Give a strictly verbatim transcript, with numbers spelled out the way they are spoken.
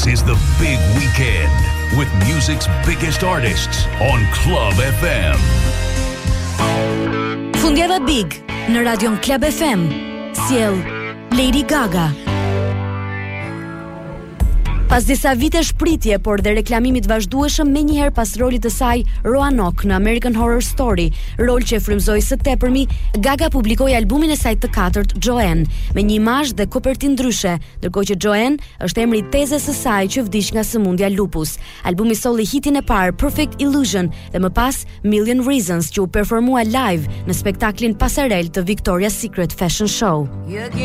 This is the big weekend with music's biggest artists on Club F M. Fundjava Big në Radion Club F M. Sjell Lady Gaga. Pas disa vite shpritje, por dhe reklamimit vazhdueshëm menjëherë pas rolit të saj Roanoke në American Horror Story, rol që e frymëzoi së tepërmi, Gaga publikoi albumin e saj të katërt, Joanne, me një imazh dhe kopertinë ndryshe, ndërkohë që Joanne është emri i tezës së saj që vdiq nga sëmundja lupus. Albumi solli hitin e parë Perfect Illusion dhe më pas Million Reasons, që u performua live në spektaklin Pasarel të Victoria's Secret Fashion Show.